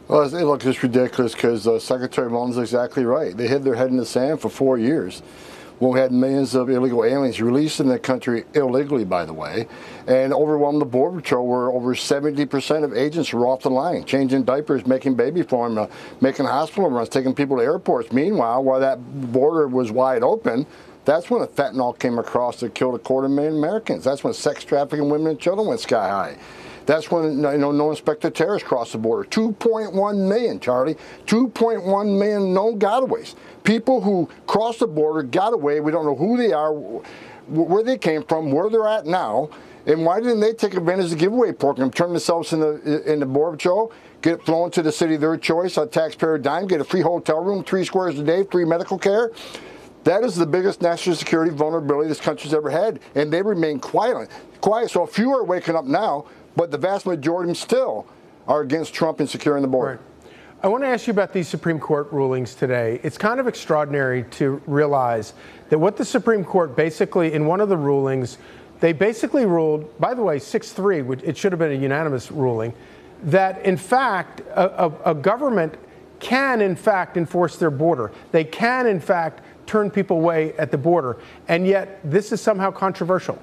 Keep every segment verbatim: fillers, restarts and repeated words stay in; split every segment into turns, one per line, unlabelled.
Well, it's, look, it's ridiculous because uh, Secretary Mullins is exactly right. They hid their head in the sand for four years. When we had millions of illegal aliens released in the country illegally, by the way, and overwhelmed the Border Patrol, where over seventy percent of agents were off the line, changing diapers, making baby formula, making hospital runs, taking people to airports. Meanwhile, while that border was wide open, that's when the fentanyl came across that killed a quarter million Americans. That's when sex trafficking women and children went sky high. That's when, you know, no inspector terrorists crossed the border. two point one million, Charlie. two point one million known gotaways. People who crossed the border, got away. We don't know who they are, where they came from, where they're at now. And why didn't they take advantage of the giveaway program, turn themselves in the, in the Border Patrol, get flown to the city of their choice on taxpayer dime, get a free hotel room, three squares a day, free medical care? That is the biggest national security vulnerability this country's ever had. And they remain quiet. quiet. So a few are waking up now, but the vast majority of them still are against Trump and securing the border.
Right. I want to ask you about these Supreme Court rulings today. It's kind of extraordinary to realize that what the Supreme Court basically, in one of the rulings, they basically ruled, by the way, six three, which it should have been a unanimous ruling, that in fact a, a, a government can in fact enforce their border. They can in fact turn people away at the border. And yet this is somehow controversial.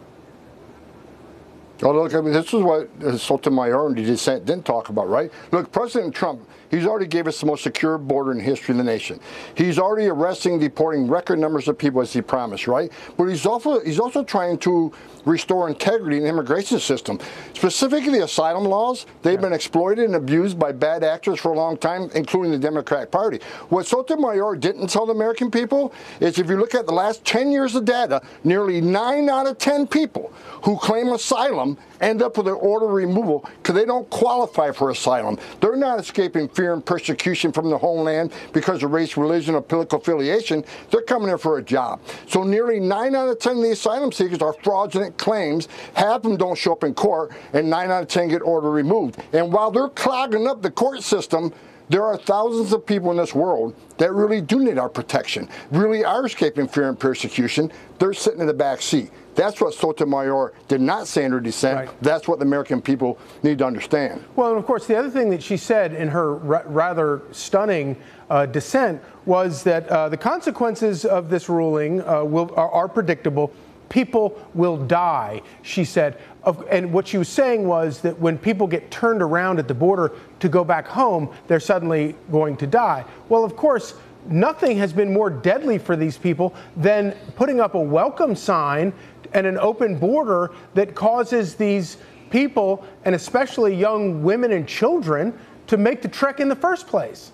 Oh, look, I mean, this is what Sotomayor and the dissent didn't talk about, right? Look, President Trump, he's already gave us the most secure border in the history of the nation. He's already arresting and deporting record numbers of people as he promised, right? But he's also he's also trying to restore integrity in the immigration system. Specifically, the asylum laws, they've yeah. been exploited and abused by bad actors for a long time, including the Democratic Party. What Sotomayor didn't tell the American people is if you look at the last ten years of data, nearly nine out of ten people who claim asylum end up with an order of removal because they don't qualify for asylum. They're not escaping fear and persecution from the homeland because of race, religion, or political affiliation. They're coming here for a job. So nearly nine out of ten of the asylum seekers are fraudulent claims. Half of them don't show up in court, and nine out of ten get order removed. And while they're clogging up the court system, there are thousands of people in this world that really do need our protection, really are escaping fear and persecution. They're sitting in the back seat. That's what Sotomayor did not say in her dissent. Right. That's what the American people need to understand.
Well, and of course, the other thing that she said in her ra rather stunning uh, dissent was that uh, the consequences of this ruling uh, will, are, are predictable. People will die, she said. Of, and what she was saying was that when people get turned around at the border to go back home, they're suddenly going to die. Well, of course, nothing has been more deadly for these people than putting up a welcome sign and an open border that causes these people, and especially young women and children, to make the trek in the first place.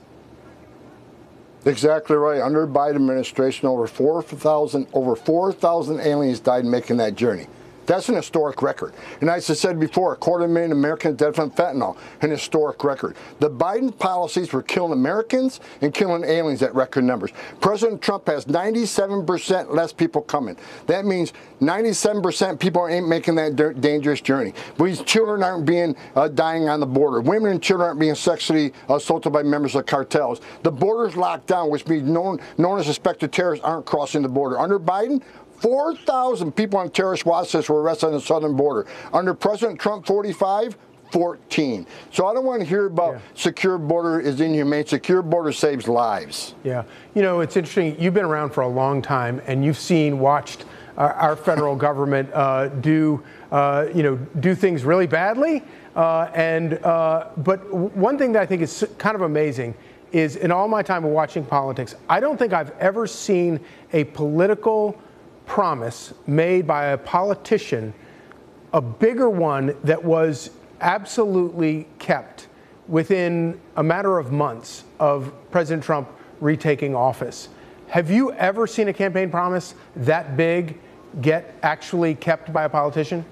Exactly right. Under the Biden administration, over four thousand over four thousand aliens died making that journey. That's an historic record. And as I said before, a quarter million Americans dead from fentanyl, an historic record. The Biden policies were killing Americans and killing aliens at record numbers. President Trump has ninety-seven percent less people coming. That means ninety-seven percent people ain't making that dangerous journey. These children aren't being uh, dying on the border. Women and children aren't being sexually assaulted by members of cartels. The border's locked down, which means known, known as suspected terrorists aren't crossing the border. Under Biden, four thousand people on terrorist watch lists were arrested on the southern border. Under President Trump, forty-five, fourteen. So I don't want to hear about yeah. secure border is inhumane. Secure border saves lives.
Yeah. You know, it's interesting. You've been around for a long time, and you've seen, watched our, our federal government uh, do, uh, you know, do things really badly. Uh, and uh, but one thing that I think is kind of amazing is, in all my time of watching politics, I don't think I've ever seen a political promise made by a politician, a bigger one that was absolutely kept within a matter of months of President Trump retaking office. Have you ever seen a campaign promise that big get actually kept by a politician?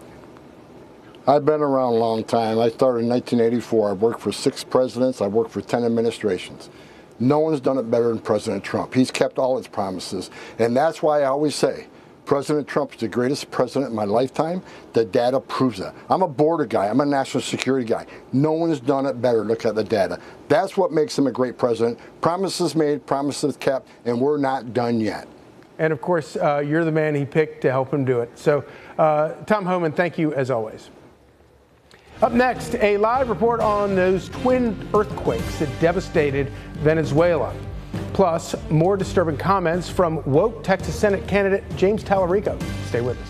I've been around a long time. I started in nineteen eighty-four. I've worked for six presidents. I've worked for ten administrations. No one's done it better than President Trump. He's kept all his promises. And that's why I always say, President Trump is the greatest president in my lifetime. The data proves that. I'm a border guy. I'm a national security guy. No one's done it better. Look at the data. That's what makes him a great president. Promises made, promises kept, and we're not done yet.
And of course, uh, you're the man he picked to help him do it. So, uh, Tom Homan, thank you as always. Up next, a live report on those twin earthquakes that devastated Venezuela. Plus, more disturbing comments from woke Texas Senate candidate James Tallarico. Stay with us.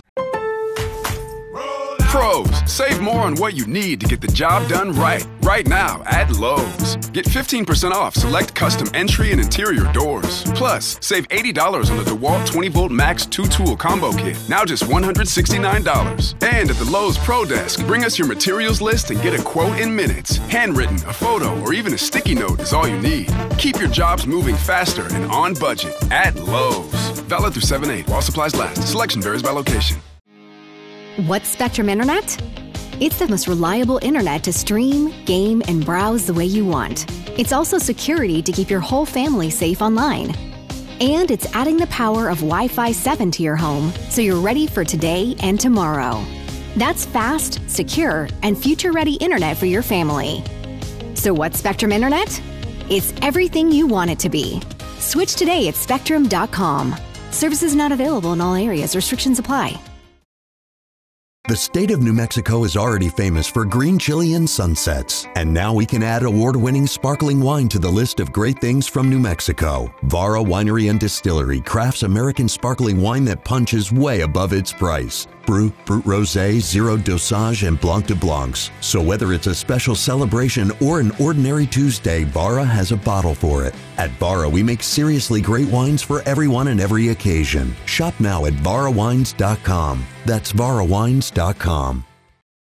Pros, save more on what you need to get the job done right. Right now at Lowe's. Get fifteen percent off select custom entry and interior doors. Plus, save eighty dollars on the DeWalt twenty volt Max two tool combo kit. Now just one hundred sixty-nine dollars. And at the Lowe's Pro Desk, bring us your materials list and get a quote in minutes. Handwritten, a photo, or even a sticky note is all you need. Keep your jobs moving faster and on budget at Lowe's. Valid through seven eight while supplies last. Selection varies by location.
What's Spectrum Internet? It's the most reliable internet to stream, game, and browse the way you want. It's also security to keep your whole family safe online. And it's adding the power of Wi-Fi seven to your home, so you're ready for today and tomorrow. That's fast, secure, and future-ready internet for your family. So what's Spectrum Internet? It's everything you want it to be. Switch today at spectrum dot com. Services not available in all areas. Restrictions apply.
The state of New Mexico is already famous for green chili and sunsets. And now we can add award-winning sparkling wine to the list of great things from New Mexico. Vara Winery and Distillery crafts American sparkling wine that punches way above its price. Brut, Brut Rosé, Zero Dosage, and Blanc de Blancs. So whether it's a special celebration or an ordinary Tuesday, Vara has a bottle for it. At Vara, we make seriously great wines for everyone and every occasion. Shop now at vara wines dot com. That's vara wines dot com.